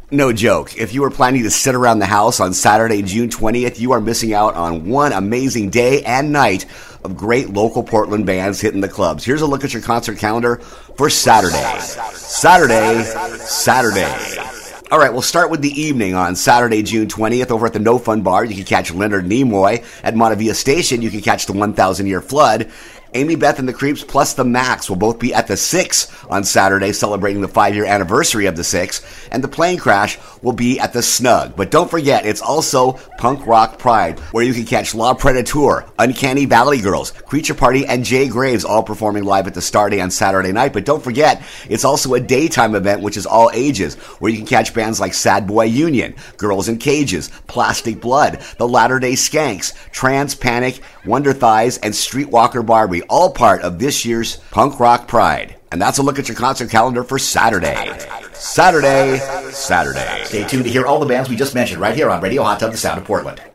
No joke. If you are planning to sit around the house on Saturday, June 20th, you are missing out on one amazing day and night of great local Portland bands hitting the clubs. Here's a look at your concert calendar for Saturday. All right, we'll start with the evening on Saturday, June 20th over at the No Fun Bar. You can catch Leonard Nimoy. At Montevilla Station, you can catch the 1,000 Year Flood. Amy Beth and the Creeps plus the Max will both be at the Six on Saturday, celebrating the 5-year anniversary of the Six, and the Plane Crash will be at the Snug. But don't forget, it's also Punk Rock Pride, where you can catch La Predator, Uncanny Valley Girls, Creature Party, and Jay Graves all performing live at the Starday on Saturday night. But don't forget, it's also a daytime event, which is all ages, where you can catch bands like Sad Boy Union, Girls in Cages, Plastic Blood, the Latter-day Skanks, Trans Panic, Wonder Thighs, and Streetwalker Barbie, all part of this year's Punk Rock Pride. And that's a look at your concert calendar for Saturday. Stay tuned to hear all the bands we just mentioned right here on Radio Hot Tub, the Sound of Portland.